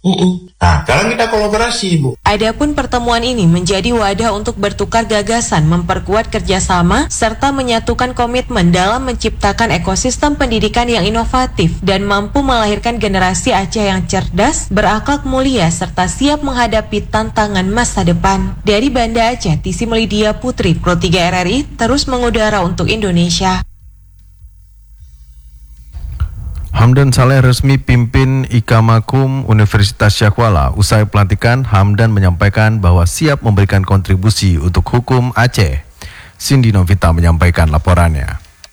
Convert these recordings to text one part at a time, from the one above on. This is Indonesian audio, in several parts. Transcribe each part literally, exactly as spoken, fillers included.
Mm-mm. Nah, sekarang kita kolaborasi, Bu. Adapun pertemuan ini menjadi wadah untuk bertukar gagasan, memperkuat kerjasama, serta menyatukan komitmen dalam menciptakan ekosistem pendidikan yang inovatif dan mampu melahirkan generasi Aceh yang cerdas, berakhlak mulia, serta siap menghadapi tantangan masa depan. Dari Banda Aceh, Tisi Melidia Putri, Pro tiga R R I, terus mengudara untuk Indonesia. Hamdan Saleh resmi pimpin Ikamakum Universitas Syahkuala. Usai pelantikan, Hamdan menyampaikan bahwa siap memberikan kontribusi untuk hukum Aceh. Cindy Novita menyampaikan laporannya.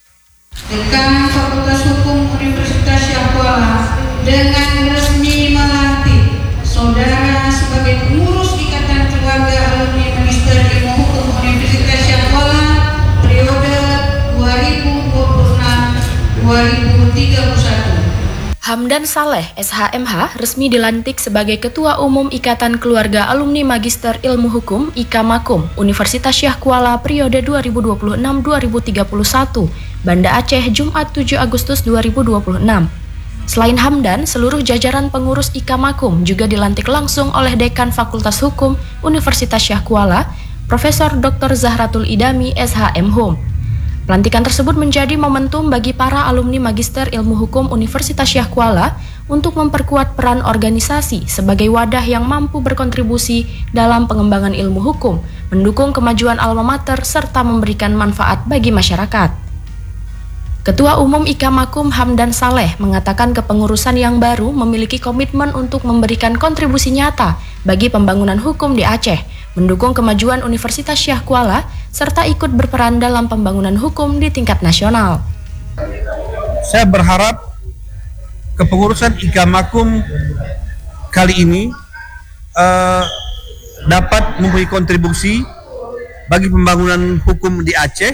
Dekan Fakultas Hukum Universitas Syahkuala dengan resmi melantik saudara sebagai pengurus Ikatan Keluarga Alumni Magister Ilmu Hukum Universitas Syahkuala periode dua ribu dua puluh enam sampai dua ribu tiga puluh satu. Hamdan Saleh, S H M H, resmi dilantik sebagai Ketua Umum Ikatan Keluarga Alumni Magister Ilmu Hukum Ikamakum Universitas Syahkuala periode dua ribu dua puluh enam sampai dua ribu tiga puluh satu, Banda Aceh, Jumat tujuh Agustus dua ribu dua puluh enam. Selain Hamdan, seluruh jajaran pengurus Ikamakum juga dilantik langsung oleh Dekan Fakultas Hukum Universitas Syahkuala, Profesor Doktor Zahratul Idami, S H M Hum. Pelantikan tersebut menjadi momentum bagi para alumni Magister Ilmu Hukum Universitas Syahkuala untuk memperkuat peran organisasi sebagai wadah yang mampu berkontribusi dalam pengembangan ilmu hukum, mendukung kemajuan alma mater, serta memberikan manfaat bagi masyarakat. Ketua Umum Ikamakum Hamdan Saleh mengatakan kepengurusan yang baru memiliki komitmen untuk memberikan kontribusi nyata bagi pembangunan hukum di Aceh, mendukung kemajuan Universitas Syahkuala, serta ikut berperan dalam pembangunan hukum di tingkat nasional. Saya berharap kepengurusan Ikamakum kali ini uh, dapat memberi kontribusi bagi pembangunan hukum di Aceh,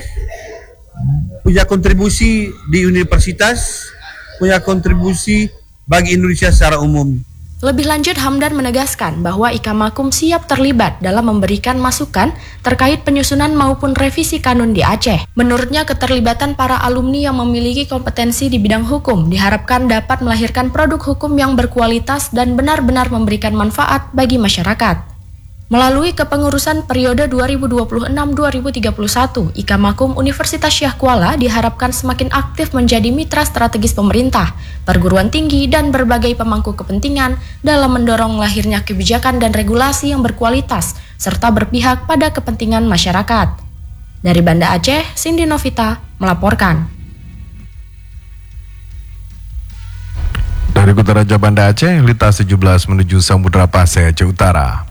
punya kontribusi di universitas, punya kontribusi bagi Indonesia secara umum. Lebih lanjut, Hamdan menegaskan bahwa Ikamakum siap terlibat dalam memberikan masukan terkait penyusunan maupun revisi kanun di Aceh. Menurutnya, keterlibatan para alumni yang memiliki kompetensi di bidang hukum diharapkan dapat melahirkan produk hukum yang berkualitas dan benar-benar memberikan manfaat bagi masyarakat. Melalui kepengurusan periode dua ribu dua puluh enam sampai dua ribu tiga puluh satu, Ikamakum Universitas Syahkuala diharapkan semakin aktif menjadi mitra strategis pemerintah, perguruan tinggi, dan berbagai pemangku kepentingan dalam mendorong lahirnya kebijakan dan regulasi yang berkualitas, serta berpihak pada kepentingan masyarakat. Dari Banda Aceh, Cindy Novita melaporkan. Dari Kota Raja Banda Aceh, Lintas tujuh belas menuju Samudra Pasai, Aceh Utara.